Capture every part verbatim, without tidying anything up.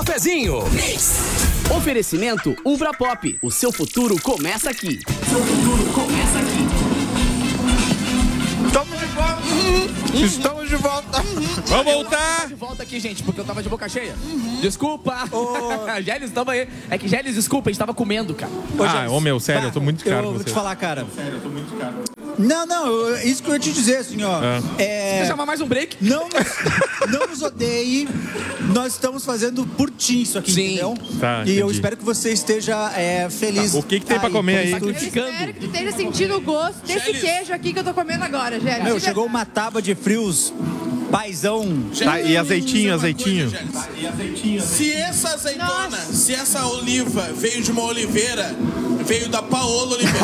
cafezinho. Oferecimento Ubra Pop. O seu futuro começa aqui. Seu futuro começa aqui. Estamos de volta. Uhum. Estamos de volta. Uhum. Vamos voltar. De volta aqui, gente, porque eu tava de boca cheia. Uhum. Desculpa. Oh. Gélis, tava aí. É que Gélis, desculpa, a gente tava comendo, cara. Ô, ah, ô meu, sério, bah, eu tô muito caro. Eu vou te falar, cara. Sério, eu tô muito caro. Não, não, isso que eu ia te dizer, assim, ó. É. É... Você chamar mais um break? Não, não nos odeie. Nós estamos fazendo por ti isso aqui, sim, entendeu? Tá, e eu espero que você esteja é, feliz. Tá. O que, que tem aí, pra comer aí? Eu espero que tu esteja sentindo o gosto desse Gélis. Queijo aqui que eu tô comendo agora, Gélis. Meu, chegou uma tábua de frios. Paizão. Tá, e azeitinho, azeitinho. Coisa, tá, e azeitinho, azeitinho. Se essa azeitona, nossa, se essa oliva veio de uma oliveira, veio da Paola Oliveira.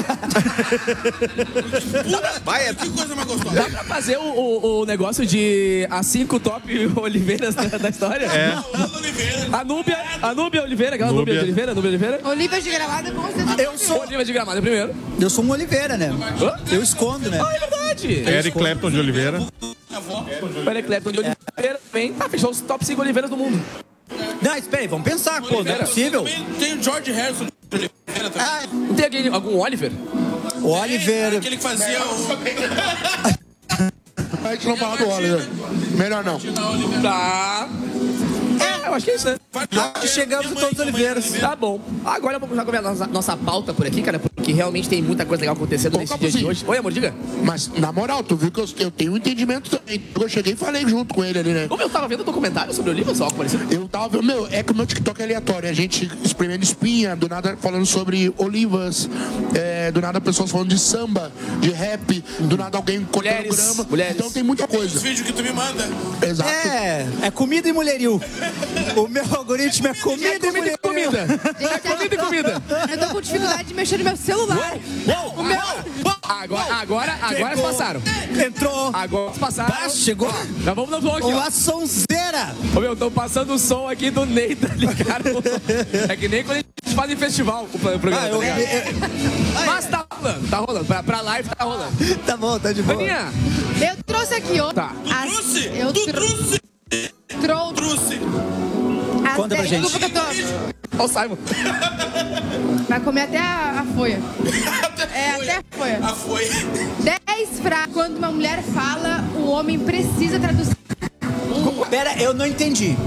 Pura, vai, que coisa mais gostosa. Dá pra fazer o, o, o negócio de as cinco top oliveiras da, da história? É. Paola Oliveira. A Núbia, a Núbia Oliveira, aquela Núbia de Oliveira, Núbia de Oliveira. Olivas de Gramado com certeza. Eu sou Oliva de Gramado primeiro. Eu sou um Oliveira, né? Hã? Eu escondo, né? Ah, é verdade. Eric Clapton de Oliveira. Eric Clapton de Oliveira. Vem, tá, fechou os top cinco oliveiras do mundo. Não, espera aí, vamos pensar, pô, não é possível. Tem o George Harrison de Oliveira também. Ah, não tem alguém, algum Oliver? O Oliver. É, aquele que fazia o... A gente não fala do Oliver. Melhor não. Tá. É, eu acho que é isso, né? Já chegamos a todos os oliveiras. Tá bom. Agora vamos já começar a nossa, nossa pauta por aqui, cara, porque realmente tem muita coisa legal acontecendo nesse dia de hoje. Oi, amor, diga. Mas, na moral, tu viu que eu, eu tenho um entendimento também. Eu cheguei e falei junto com ele ali, né? Como eu tava vendo documentário sobre o Oliva, só algo parecido? Eu tava vendo, meu, é que o meu TikTok é aleatório. A gente espremendo espinha, do nada falando sobre olivas, é, do nada pessoas falando de samba, de rap, do nada alguém cortando mulheres, grama. Mulheres. Então tem muita coisa. Os vídeos que tu me manda. Exato. É, é comida e mulherio. O meu algoritmo é comida, é comida e comida. É comida e comida. Eu tô com dificuldade de mexer no meu celular. Uou, uou, o meu... Agora, agora, agora eles passaram. Entrou. Agora eles passaram. Bah, chegou. Já vamos no vlog. Uma sonzeira. Ô meu, tô passando o som aqui do Ney, tá ligado? É que nem quando a gente faz em festival o programa, ah, eu, tá ligado? Eu, eu... Mas tá rolando, tá rolando. Pra, pra live tá rolando. Tá bom, tá de boa. Aninha. Eu trouxe aqui, ó. Tá. Tu as... trouxe? Eu tu tro... trouxe? Trou... Trouxe. As Conta pra gente. Desculpa que eu tô... Ó o Simon. Vai comer até a, a folha. É, até a folha. A folha. Dez frases. Quando uma mulher fala, o homem precisa traduzir. Pera, eu não entendi.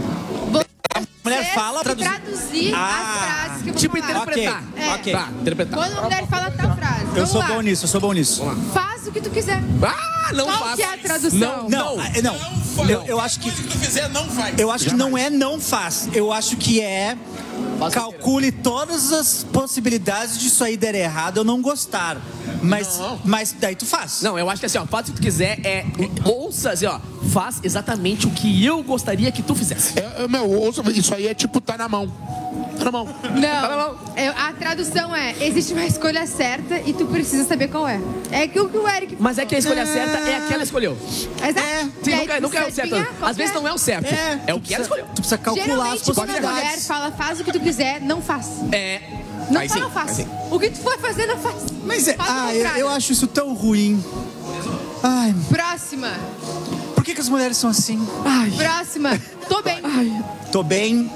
A mulher fala, traduzir, traduzir ah, as frases que eu vou tipo falar. interpretar. Okay. É. ok. Tá, interpretar. Quando uma mulher fala tal frase. Eu Vamos sou lá. bom nisso, eu sou bom nisso. Faz o que tu quiser. Ah, não Qual faço. que é a tradução? Não, Não, não. não. Não, Eu, eu acho que. Se tu fizer, não faz. Eu acho que não é não faz. Eu acho que é. Calcule todas as possibilidades disso aí der errado, eu não gostar. Mas, Não. mas daí tu faz. Não, eu acho que assim, ó, faz o que tu quiser, é. Ouça, assim, ó, faz exatamente o que eu gostaria que tu fizesse. É, é, meu, ouça, isso aí é tipo, tá na mão. Tá na mão. Não, Tá na mão. é, a tradução é: existe uma escolha certa e tu precisa saber qual é. É aquilo que o Eric. Mas é que a escolha certa é a que ela escolheu. Exato. Sim, E aí nunca, tu nunca é o precisa certo. adivinhar qual Às vezes que é. não é o certo. É, é o que ela escolheu. Tu precisa calcular as Geralmente, quando a mulher possibilidades. fala faz o que tu quiser, não faz. É. Não Aí fala, sim, faz. aí sim. O que tu for fazer, não faz. Mas é. Faz o Ah, eu, contrário. eu acho isso tão ruim. Ai, Próxima. por que, que as mulheres são assim? Ai. Próxima. Tô bem. Tô bem.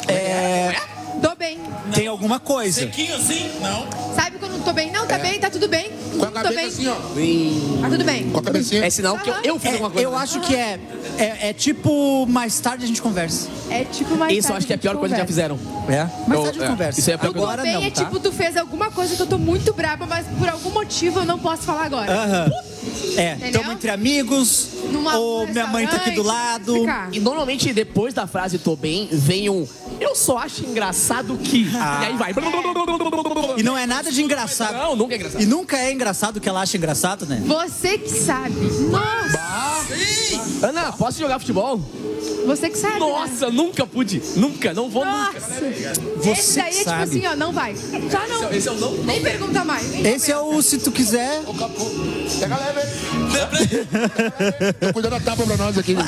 É. Tô bem. Tem alguma coisa. Sequinho assim? Não. Sabe quando tô bem? Não, tá bem, tá tudo bem. Com a tô cabeça bem. assim, ó. Tá tudo bem. Com a cabecinha. É sinal que eu, eu fiz É, alguma coisa. eu acho que é, é. É tipo, mais tarde a gente conversa. É tipo mais Isso eu acho que é a pior coisa que já fizeram. É? Mais Eu- tarde a gente é. conversa. Isso aí é a pior O tô coisa. Agora bem não, é tá? tipo, tu fez alguma coisa que eu tô muito braba, mas por algum motivo eu não posso falar agora. Aham. É, Entendeu? estamos entre amigos, Numa- ou num minha mãe tá aqui do restaurante, lado. ficar. E normalmente depois da frase tô bem, vem um eu só acho engraçado que. Ah. E aí vai. E não é nada de engraçado. Não, nunca é engraçado. E nunca é engraçado o que ela acha engraçado, né? Você que sabe. Nossa. Ana, posso jogar futebol? Você que sabe. Nossa, nunca pude. Nunca, não vou Né? nunca. Nossa. Esse Você daí é tipo sabe. assim, ó, não vai. Já não. Esse é o não. Nem pergunta mais. nem Esse é o se tu quiser. Pega leve, hein? Tô cuidando da tapa pra nós aqui.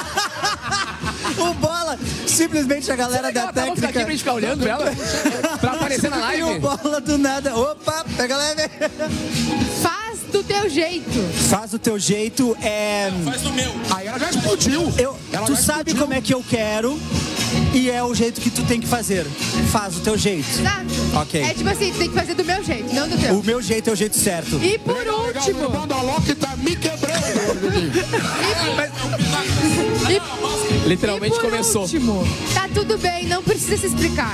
O Bola, simplesmente a galera da Ela tava aqui pra técnica. gente ficar olhando ela pra aparecer na E o live. Bola do nada. Opa, pega leve. Faz do teu jeito. Faz do teu jeito. É. Faz no meu. Aí ela já explodiu. Eu, Ela tu já sabe explodiu. como é que eu quero. e é o jeito que tu tem que fazer. Faz o teu jeito. Exato. Ok. É tipo assim, tu tem que fazer do meu jeito, não do teu. O meu jeito é o jeito certo. E por Legal, último... o irmão da Loki tá me quebrando. E, Literalmente e por começou. último, tá tudo bem, não precisa se explicar.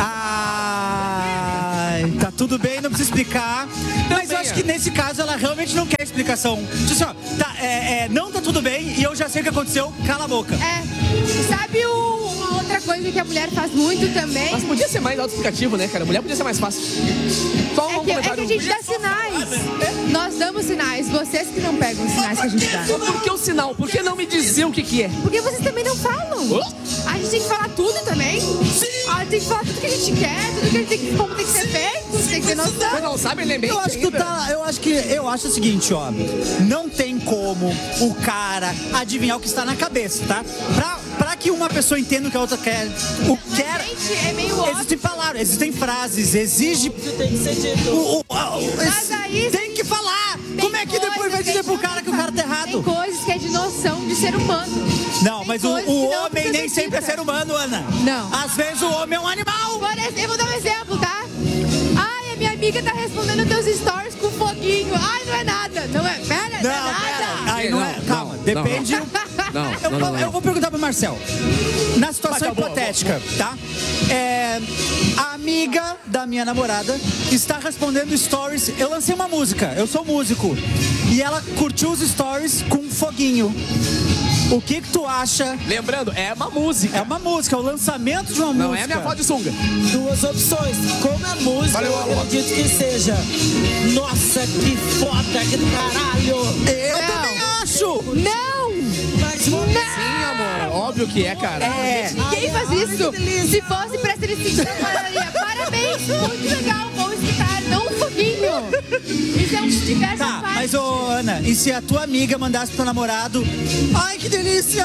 Ai, tá tudo bem, não precisa explicar. Mas eu acho que nesse caso ela realmente não quer explicação. Tipo assim, ó, tá, é, é, não tá tudo bem e eu já sei o que aconteceu, cala a boca. É, sabe o, uma outra coisa que a mulher faz muito também? Mas podia ser mais autoexplicativo, né, cara? Mulher podia ser mais fácil. Só um É que, é que comentário. a gente dá sinais. Nós damos sinais, vocês que não pegam os sinais que a gente dá. Por que o sinal? Por que não me dizer o que que é? Porque vocês também não falam. Hã? A gente tem que falar tudo também. Sim. A gente tem que falar tudo que a gente quer, tudo que a gente tem que, como tem que ser feito, tem que ter noção. Você não sabe nem bem Eu acho que tu tá, eu acho que eu acho o seguinte, ó, não tem como o cara adivinhar o que está na cabeça, tá? Pra, pra que uma pessoa entenda o que a outra quer, o quer, Gente, é meio óbvio. existem palavras, existem frases, exige Tem que ser dito. o, o, o- Mas esse- aí- tem que falar. Tem Como é que depois coisas vai dizer que- pro cara que o cara tá Tem errado? coisas que é de noção de ser humano. Não, Tem mas o, coisas o que não homem precisa nem ser sempre é dita. ser humano, Ana. Não. Às vezes o homem é um animal. Por exemplo, eu vou dar um exemplo, tá? Ai, a minha amiga tá respondendo teus stories com foguinho. Ai, não é nada. Não é, pera, não, Não, é nada. pera. Aí não, Não, é. Calma, não, depende. Não, Eu, não, vou- não, eu não. vou perguntar pro Marcel. Na situação Vai, tá, boa, hipotética, tá? É, a amiga da minha namorada está respondendo stories. Eu lancei uma música, eu sou músico. E ela curtiu os stories com foguinho. O que que tu acha? Lembrando, é uma música. É uma música, é o lançamento de uma Não música. é a minha foto de sunga. Duas opções. Como é música, Valeu, eu Alô. acredito que seja. Nossa, que foda, que do caralho. Eu Não. também acho! Não! Mas vamos Sim, amor. Óbvio que é, cara. É. Ninguém faz Ai, isso. que delícia. Se fosse pra ser isso, falaria. Parabéns, muito legal, bom explicar, não um foguinho. Isso é um diverso Tá, parte. mas ô Ana, e se a tua amiga mandasse pro teu namorado? Ai, que delícia!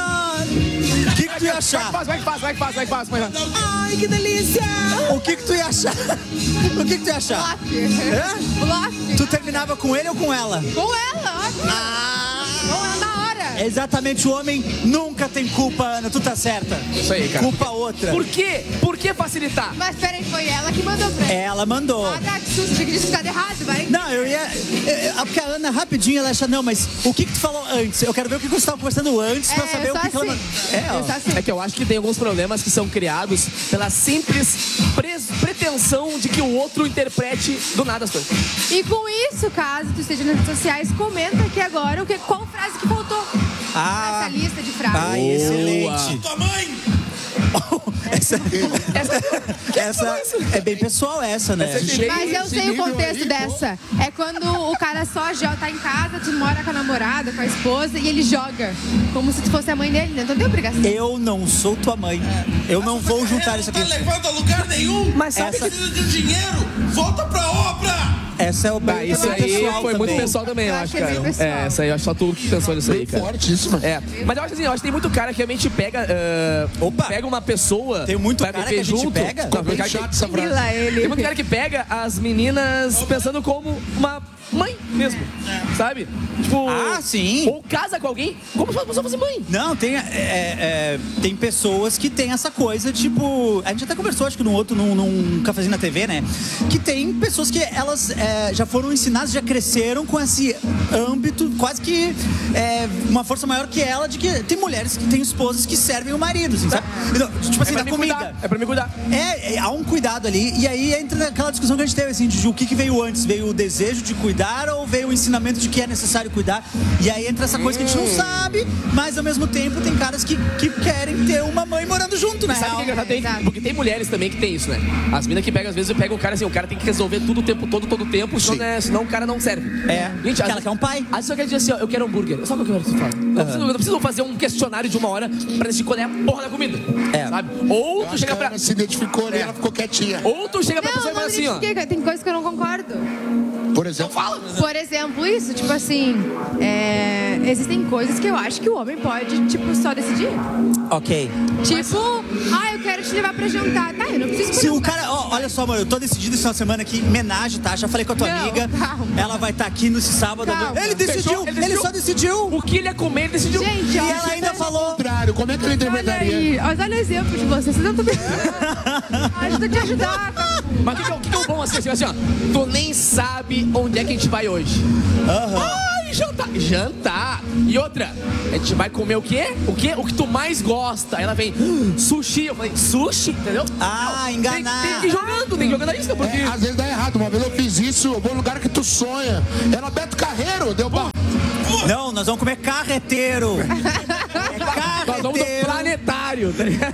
O que que tu ia achar? Vai que faz, vai que faz, vai que faz, vai que faz. Ai, que delícia. O que que tu ia achar? O que que tu ia achar? Block. Hã? Block. Tu terminava com ele ou com ela? Com ela, óbvio. Ah! Com ela na hora. Exatamente, o homem nunca tem culpa, Ana, tu tá certa. Isso aí, cara. Culpa outra. Por quê? Por que facilitar? Mas peraí, foi ela que mandou pra ele. Ela mandou. Ah, tá, que susto, achei que disse que tá errado, vai. Não, eu ia. eu- eu- Porque a Ana, rapidinho, ela acha, não, mas o que que tu falou antes? Eu quero ver o que você estava conversando antes pra É, saber o só que, que ela assim. mandou. É, ó. Eu só assim. É que eu acho que tem alguns problemas que são criados pela simples pres- pretensão de que o outro interprete do nada as coisas. E com isso, caso tu esteja nas redes sociais, comenta aqui agora o que, qual frase que faltou Ah. nessa lista de frases. Ai, excelente. Tua mãe! Essa, essa é bem pessoal, essa, né? Mas eu sei o contexto dessa. É quando o cara só joga, tá em casa, tu mora com a namorada, com a esposa, e ele joga. Como se tu fosse a mãe dele, né? Então não tem obrigação. Eu não sou tua mãe. Eu não vou juntar isso Não aqui. tá levando a lugar nenhum. Mas sabe Essa- Precisa de dinheiro. Volta pra obra. Essa é o Ah, bem isso aí pessoal foi muito também. pessoal também, eu, Eu acho, achei bem cara. pessoal. É, essa aí, eu acho que só tu que pensou nisso aí, Bem cara. fortíssima. É, mas eu acho assim, eu acho que tem muito cara que realmente pega. ah, Opa! Pega uma pessoa. Tem muito pra cara viver que a gente junto. pega? Não, Ficou tem Bem cara que- chato essa frase. Lá ele. Tem muito cara que pega as meninas pensando como uma mãe mesmo, sabe? Tipo. Ah, sim. Ou casa com alguém como se a pessoa fosse mãe. Não, tem, é, é, tem pessoas que tem essa coisa, tipo... A gente até conversou, acho que num outro, num, num cafezinho na T V, né? Que tem pessoas que elas é, já foram ensinadas, já cresceram com esse âmbito, quase que é, uma força maior que ela, de que tem mulheres que têm esposas que servem o marido, assim, sabe? Então, tipo assim, É pra na me comida. cuidar. É pra me cuidar. É, é, há um cuidado ali, e aí entra naquela discussão que a gente teve, assim, de o que, que veio antes, veio o desejo de cuidar ou veio o ensinamento de que é necessário cuidar, e aí entra essa coisa que a gente não sabe, mas ao mesmo tempo tem caras que, que querem ter uma mãe morando junto, né? Sabe o que é engraçado? Tem- Exato. porque tem mulheres também que tem isso, né? As minas que pegam, às vezes, pegam o cara assim, o cara tem que resolver tudo o tempo todo, todo o tempo, senão, Sim. né, senão o cara não serve. É, Gente, que às ela quer um pai. Às vezes eu quero dizer assim, ó, eu quero hambúrguer. Sabe o que eu quero que você fala? Não, preciso, eu não preciso fazer um questionário de uma hora pra decidir qual é a porra da comida. É. Sabe? Ou tu Acho que chega a pra. Ana se identificou ali, ela ficou quietinha. Ou tu chega pra Não, pessoa e não fala assim, ó. identifiquei, tem coisas que eu não concordo. Por exemplo. Por exemplo, isso, tipo assim, é, existem coisas que eu acho que o homem pode, tipo, só decidir. Ok. Tipo, ah, eu quero te levar pra jantar. Tá, eu não preciso Se o cara, ó, olha só, mano, eu tô decidido esse final de semana aqui, homenagem, tá? Já falei com a tua Não, amiga. calma. Ela vai estar aqui nesse sábado. Calma. Ele decidiu, Fechou? ele, Ele decidiu? só decidiu. O que ele ia comer, ele decidiu. Gente, E ó, ela ainda falou. Contrário, como é que ele olha interpretaria? aí. Olha o exemplo de vocês. Vocês não estão bem. Ajuda a te ajudar. Mas o que, que, é o- que, que é o bom assim, assim, assim, ó? Tu nem sabe onde é que a gente vai hoje. Ai, jantar. Jantar. E outra, a gente vai comer o quê? O quê? O que tu mais gosta. Aí ela vem, "Ah, sushi. Eu falei, sushi? Entendeu? Ah, Não, enganar. Tem, tem que ir jogando, tem que jogar na isca, porque... É, às vezes dá errado. Uma vez eu fiz isso, eu vou no lugar que tu sonha. Era Beto Carreiro, deu ba... Não, nós vamos comer carreteiro. É Nós vamos no carreteiro. planetário, tá ligado?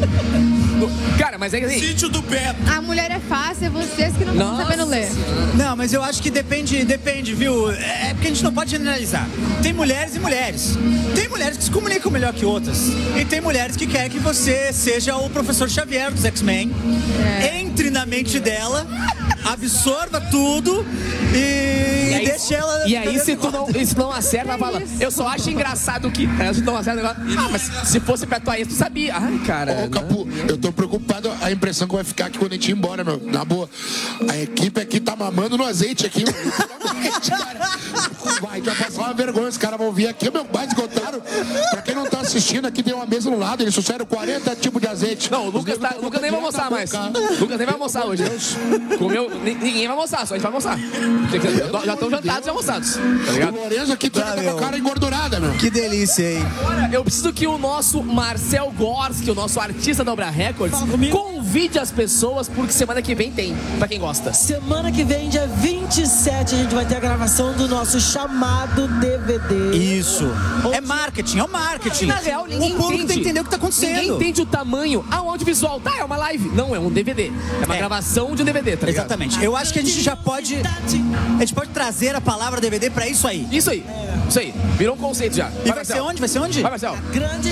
Cara, mas é que assim... Sítio do Beto. A mulher é fácil, é vocês que não estão Nossa sabendo ler. Não, mas eu acho que depende, depende, viu? É porque a gente não pode generalizar. Tem mulheres e mulheres. Tem mulheres que se comunicam melhor que outras. E tem mulheres que querem que você seja o professor Xavier dos X-Men. É. Entre na mente dela, absorva tudo e, E aí, deixe ela... e aí se tu não, se não acerta, ela fala, eu só acho engraçado que... Aí se tu não acerta, ela fala, ah, mas se fosse pra tua ex, tu sabia. Ai, cara... Ô, Capu, eu tô preocupado a impressão que vai ficar aqui quando a gente ir embora, meu. Na boa. A equipe aqui tá mamando no azeite aqui, mano. Literalmente, cara. Vai, vai passar uma vergonha. Os caras vão vir aqui, meu, mais esgotaram. Pra quem não tá assistindo, aqui tem uma mesa no lado. Eles trouxeram quarenta tipos de azeite. Não, o Lucas, tá, o Lucas nem vai almoçar mais. O Lucas nem vai almoçar hoje. Comeu, ni- ninguém vai almoçar, só a gente vai almoçar. Já estão jantados e almoçados, tá O ligado? Lourenço aqui tá Ah, com meu. a cara engordurada, meu. Que delícia, hein? Agora, eu preciso que o nosso Marcel Gorski, o nosso artista da Obra Records, Fala comigo. convide as pessoas, porque semana que vem tem, pra quem gosta. Semana que vem, dia vinte e sete, a gente vai ter a gravação do nosso chamado D V D. Isso. É marketing, é o marketing. Na real, ninguém o público entende. tem que entender o que tá acontecendo. Ninguém entende o tamanho. Ah, o audiovisual. Tá, é uma live. Não, é um D V D. É uma É. gravação de um D V D, tá ligado? Exatamente. Eu acho que a gente já pode... A gente pode trazer a palavra D V D pra isso aí. Isso aí. Isso aí. Virou um conceito já. E vai ser onde? Vai ser onde? Vai, Marcel. Grande